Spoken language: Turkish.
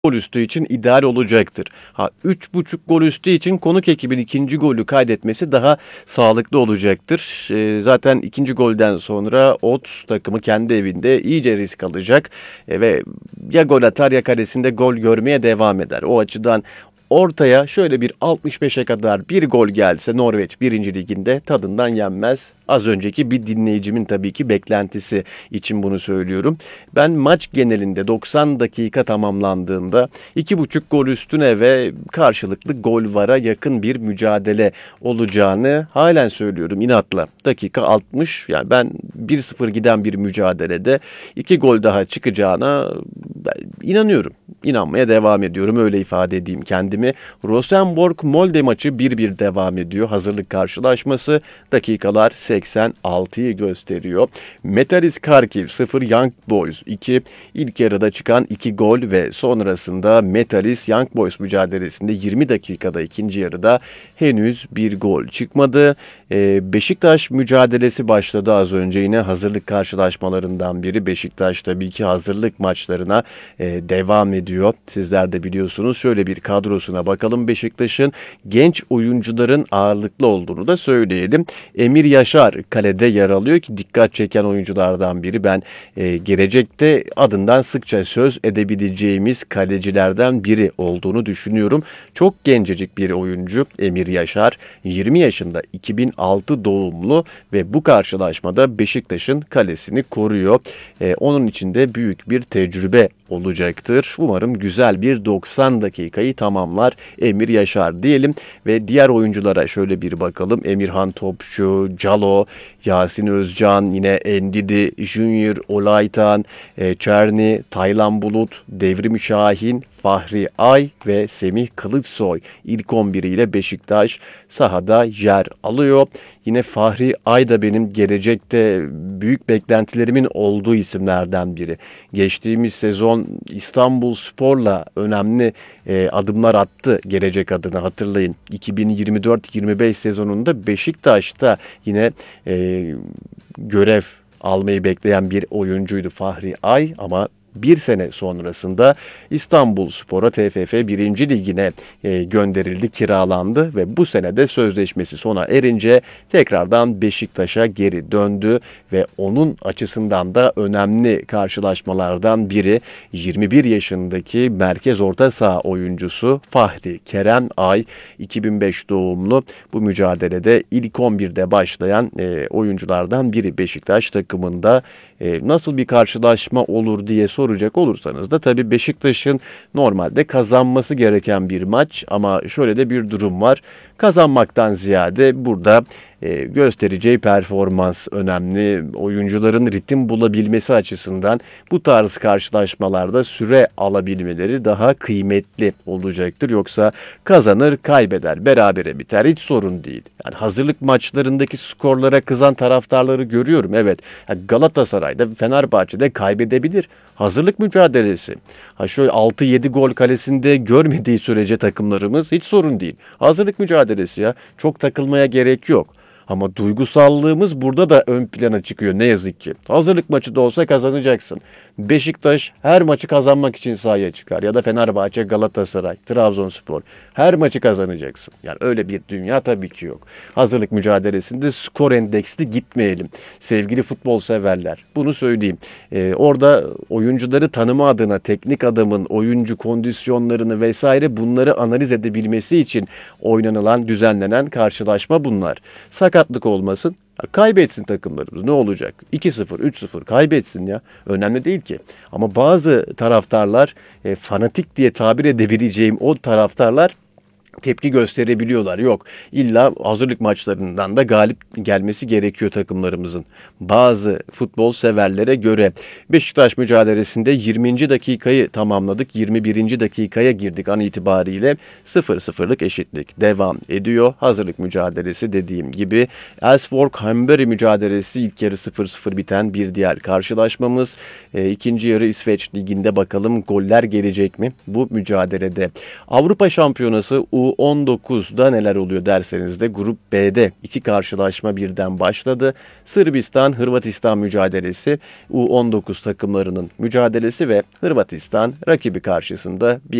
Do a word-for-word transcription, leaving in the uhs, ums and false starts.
gol üstü için ideal olacaktır. Ha üç buçuk gol üstü için konuk ekibin ikinci golü kaydetmesi daha sağlıklı olacaktır. E, zaten ikinci golden sonra Ot takımı kendi evinde iyice risk alacak E, ve ya gol atar ya kalesinde gol görmeye devam eder. O açıdan ortaya şöyle bir altmış beşe kadar bir gol gelse Norveç birinci liginde tadından yenmez. Az önceki bir dinleyicimin tabii ki beklentisi için bunu söylüyorum. Ben maç genelinde doksan dakika tamamlandığında iki buçuk gol üstüne ve karşılıklı gol vara yakın bir mücadele olacağını halen söylüyorum inatla. Dakika altmış, yani ben bir sıfır giden bir mücadelede iki gol daha çıkacağına inanıyorum. İnanmaya devam ediyorum, öyle ifade edeyim kendimi. Rosenborg-Molde maçı bir bir devam ediyor. Hazırlık karşılaşması, dakikalar seksen altıyı gösteriyor. Metalist Kharkiv sıfır, Young Boys iki. İlk yarıda çıkan iki gol ve sonrasında Metalist Young Boys mücadelesinde yirmi dakikada ikinci yarıda henüz bir gol çıkmadı. Ee, Beşiktaş mücadelesi başladı az önce, yine hazırlık karşılaşmalarından biri. Beşiktaş tabii ki hazırlık maçlarına e, devam ediyor. Sizler de biliyorsunuz. Şöyle bir kadrosuna bakalım Beşiktaş'ın. Genç oyuncuların ağırlıklı olduğunu da söyleyelim. Emir Yaşar kalede yer alıyor ki dikkat çeken oyunculardan biri. Ben e, gelecekte adından sıkça söz edebileceğimiz kalecilerden biri olduğunu düşünüyorum. Çok gencecik bir oyuncu Emir Yaşar. yirmi yaşında, iki bin altı doğumlu ve bu karşılaşmada Beşiktaş'ın kalesini koruyor. E, onun için de büyük bir tecrübe olacaktır. Umarım güzel bir doksan dakikayı tamamlar Emir Yaşar diyelim ve diğer oyunculara şöyle bir bakalım. Emirhan Topçu, Calo, Yasin Özcan, yine Endidi, Junior, Olaytan, e, Çerni, Taylan Bulut, Devrim Şahin, Fahri Ay ve Semih Kılıçsoy ilk on bir ile Beşiktaş sahada yer alıyor. Yine Fahri Ay da benim gelecekte büyük beklentilerimin olduğu isimlerden biri. Geçtiğimiz sezon İstanbulspor'la önemli e, adımlar attı gelecek adına, hatırlayın. iki bin yirmi dört yirmi beş sezonunda Beşiktaş'ta yine e, görev almayı bekleyen bir oyuncuydu Fahri Ay, ama bir sene sonrasında İstanbulspor'a, T F F birinci Ligi'ne e, gönderildi, kiralandı ve bu sene de sözleşmesi sona erince tekrardan Beşiktaş'a geri döndü ve onun açısından da önemli karşılaşmalardan biri yirmi bir yaşındaki merkez orta saha oyuncusu Fahri Kerem Ay, iki bin beş doğumlu, bu mücadelede ilk on birde başlayan e, oyunculardan biri Beşiktaş takımında. E, nasıl bir karşılaşma olur diye soracak olursanız da tabii Beşiktaş'ın normalde kazanması gereken bir maç, ama şöyle de bir durum var. Kazanmaktan ziyade burada e, göstereceği performans önemli. Oyuncuların ritim bulabilmesi açısından bu tarz karşılaşmalarda süre alabilmeleri daha kıymetli olacaktır. Yoksa kazanır, kaybeder, berabere biter, hiç sorun değil. Yani hazırlık maçlarındaki skorlara kızan taraftarları görüyorum. Evet, yani Galatasaray'da, Fenerbahçe'de kaybedebilir. Hazırlık mücadelesi. Ha şöyle altı yedi gol kalesinde görmediği sürece takımlarımız hiç sorun değil. Hazırlık mücadelesi ya. Çok takılmaya gerek yok. Ama duygusallığımız burada da ön plana çıkıyor ne yazık ki. Hazırlık maçı da olsa kazanacaksın. Beşiktaş her maçı kazanmak için sahaya çıkar. Ya da Fenerbahçe, Galatasaray, Trabzonspor. Her maçı kazanacaksın. Yani öyle bir dünya tabii ki yok. Hazırlık mücadelesinde skor endeksli gitmeyelim. Sevgili futbol severler, bunu söyleyeyim. Ee, orada oyuncuları tanıma adına teknik adamın oyuncu kondisyonlarını vesaire bunları analiz edebilmesi için oynanılan, düzenlenen karşılaşma bunlar. Sakatlık olmasın. Kaybetsin takımlarımız, ne olacak? iki sıfır, üç sıfır kaybetsin ya. Önemli değil ki. Ama bazı taraftarlar, e, fanatik diye tabir edebileceğim o taraftarlar tepki gösterebiliyorlar. Yok, illa hazırlık maçlarından da galip gelmesi gerekiyor takımlarımızın. Bazı futbol severlere göre Beşiktaş mücadelesinde yirminci dakikayı tamamladık. yirmi birinci dakikaya girdik an itibariyle. sıfır sıfırlık eşitlik devam ediyor. Hazırlık mücadelesi dediğim gibi. Elfsborg-Hamburg mücadelesi ilk yarı sıfır sıfır biten bir diğer karşılaşmamız. E, ikinci yarı İsveç Ligi'nde bakalım goller gelecek mi bu mücadelede? Avrupa Şampiyonası U U on dokuzda neler oluyor derseniz de Grup B'de iki karşılaşma birden başladı. Sırbistan-Hırvatistan mücadelesi, U on dokuz takımlarının mücadelesi ve Hırvatistan rakibi karşısında bir